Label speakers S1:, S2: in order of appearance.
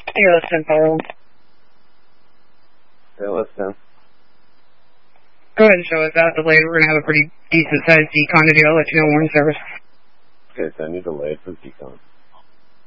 S1: You're listening, Paul.
S2: Yeah, listen.
S1: Go ahead and show us out delayed. We're going to have a pretty decent-sized decon to do. I'll let you know morning service.
S2: Okay, so I need delayed for decon.